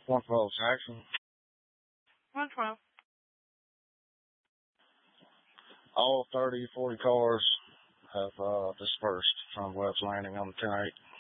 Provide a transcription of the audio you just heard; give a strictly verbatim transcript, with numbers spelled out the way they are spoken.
one twelve Jackson. one twelve. All thirty, forty cars have uh, dispersed from Webb's Landing on the ten eight.